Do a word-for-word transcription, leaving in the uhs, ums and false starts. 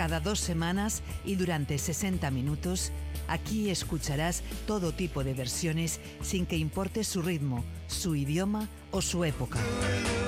Cada dos semanas y durante sesenta minutos, aquí escucharás todo tipo de versiones sin que importe su ritmo, su idioma o su época.